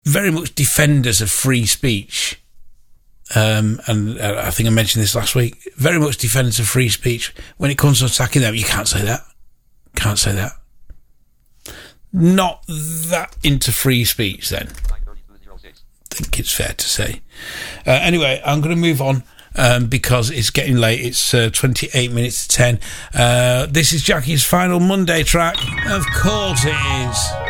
very much defenders of free speech. And I think I mentioned this last week. Very much defenders of free speech. When it comes to attacking them, you can't say that. Can't say that. Not that into free speech, then. I think it's fair to say. Anyway, I'm going to move on because it's getting late. It's 28 minutes to 10. This is Jackie's final Monday track. Of course it is.